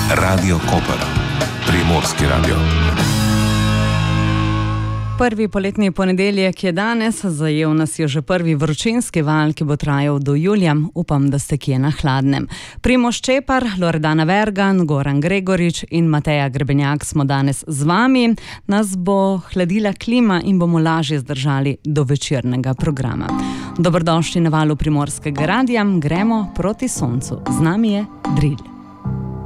Radio Koper, Primorski radio. Prvi poletni ponedeljek je danes, zajel nas je že prvi vročinski val, ki bo trajal do julija. Upam, da ste kje na hladnem. Primož Čepar, Loredana Vergan, Goran Gregorič in Mateja Grebenjak smo danes z vami. Nas bo hladila klima in bomo lažje zdržali do večernega programa. Dobrodošli na valu Primorskega radia, gremo proti soncu. Z nami je Dril.